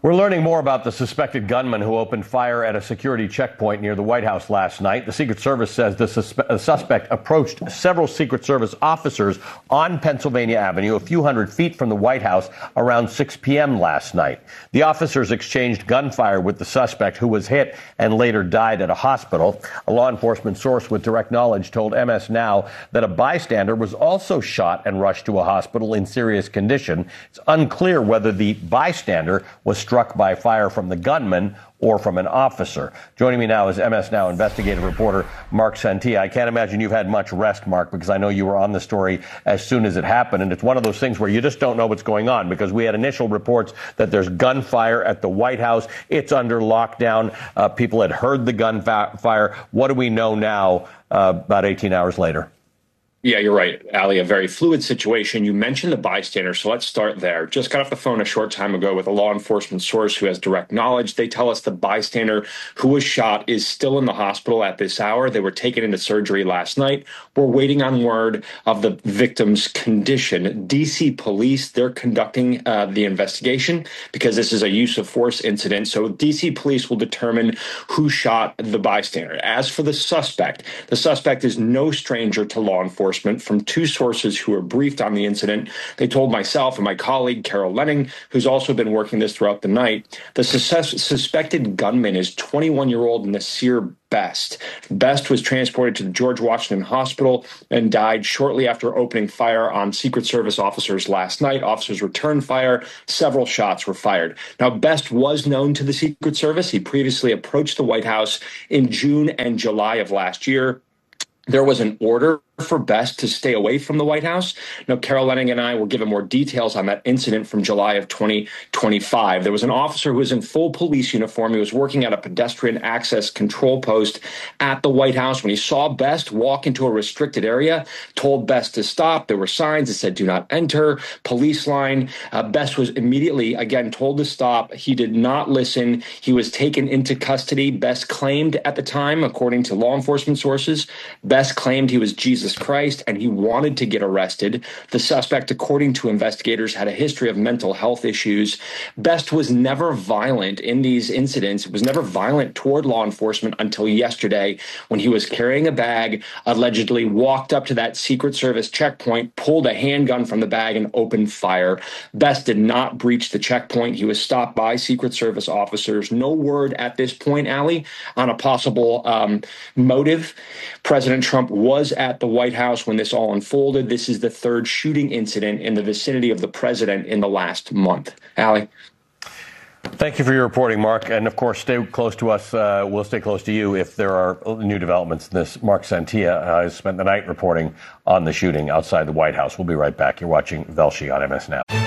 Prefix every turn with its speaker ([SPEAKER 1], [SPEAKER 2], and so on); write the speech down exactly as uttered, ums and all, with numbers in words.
[SPEAKER 1] We're learning more about the suspected gunman who opened fire at a security checkpoint near the White House last night. The Secret Service says the suspe- suspect approached several Secret Service officers on Pennsylvania Avenue, a few hundred feet from the White House, around six p.m. last night. The officers exchanged gunfire with the suspect, who was hit and later died at a hospital. A law enforcement source with direct knowledge told M S Now that a bystander was also shot and rushed to a hospital in serious condition. It's unclear whether the bystander was struck by fire from the gunman or from an officer. Joining me now is M S Now investigative reporter Mark Santia. I can't imagine you've had much rest, Mark, because I know you were on the story as soon as it happened. And it's one of those things where you just don't know what's going on, because we had initial reports that there's gunfire at the White House. It's under lockdown. Uh, people had heard the gunfire. What do we know now, uh, about eighteen hours later?
[SPEAKER 2] Yeah, you're right, Ali. A very fluid situation. You mentioned the bystander, so let's start there. Just got off the phone a short time ago with a law enforcement source who has direct knowledge. They tell us the bystander who was shot is still in the hospital at this hour. They were taken into surgery last night. We're waiting on word of the victim's condition. D C police, they're conducting uh, the investigation because this is a use of force incident. So D C police will determine who shot the bystander. As for the suspect, the suspect is no stranger to law enforcement. From two sources who were briefed on the incident. They told myself and my colleague, Carol Lenning, who's also been working this throughout the night, the sus- suspected gunman is twenty-one-year-old Nasir Best. Best was transported to the George Washington Hospital and died shortly after opening fire on Secret Service officers last night. Officers returned fire. Several shots were fired. Now, Best was known to the Secret Service. He previously approached the White House in June and July of last year. There was an order for Best to stay away from the White House. Now, Carol Lenning and I will give him more details on that incident from July of twenty twenty-five. There was an officer who was in full police uniform. He was working at a pedestrian access control post at the White House. When he saw Best walk into a restricted area, told Best to stop. There were signs that said, "Do not enter," police line. Uh, Best was immediately, again, told to stop. He did not listen. He was taken into custody. Best claimed at the time, according to law enforcement sources, Best claimed he was Jesus Christ and he wanted to get arrested. The suspect, according to investigators, had a history of mental health issues. Best was never violent in these incidents. It was never violent toward law enforcement until yesterday, when he was carrying a bag, allegedly walked up to that Secret Service checkpoint, pulled a handgun from the bag and opened fire. Best did not breach the checkpoint. He was stopped by Secret Service officers. No word at this point, Ali, on a possible um, motive. President Trump was at the White House when this all unfolded. This is the third shooting incident in the vicinity of the president in the last month. Ali?
[SPEAKER 1] Thank you for your reporting, Mark. And, of course, stay close to us. Uh, we'll stay close to you if there are new developments in this. Mark Santia uh, has spent the night reporting on the shooting outside the White House. We'll be right back. You're watching Velshi on M S Now.